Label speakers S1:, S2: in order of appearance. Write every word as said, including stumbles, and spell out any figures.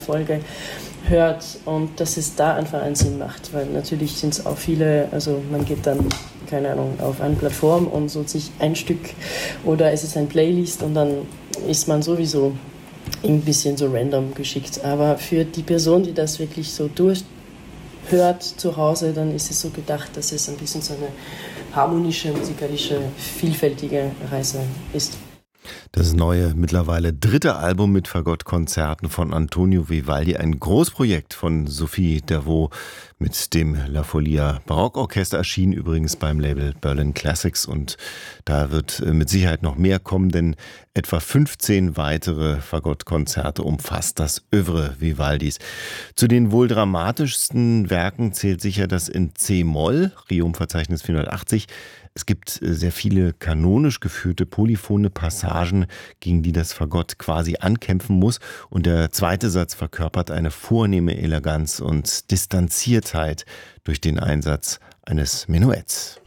S1: Folge hört und dass es da einfach einen Sinn macht, weil natürlich sind es auch viele, also man geht dann, keine Ahnung, auf eine Plattform und sucht sich ein Stück oder es ist ein Playlist und dann ist man sowieso ein bisschen so random geschickt, aber für die Person, die das wirklich so durchhört zu Hause, dann ist es so gedacht, dass es ein bisschen so eine harmonische, musikalische, vielfältige Reise ist.
S2: Das neue, mittlerweile dritte Album mit Fagottkonzerten von Antonio Vivaldi, ein Großprojekt von Sophie Davaux mit dem La Folia Barockorchester, erschien übrigens beim Label Berlin Classics, und da wird mit Sicherheit noch mehr kommen, denn etwa fünfzehn weitere Fagottkonzerte umfasst das Œuvre Vivaldis. Zu den wohl dramatischsten Werken zählt sicher das in C-Moll, Requiem-Verzeichnis vierhundertachtzig. Es gibt sehr viele kanonisch geführte polyphone Passagen, gegen die das Fagott quasi ankämpfen muss. Und der zweite Satz verkörpert eine vornehme Eleganz und Distanziertheit durch den Einsatz eines Menuetts.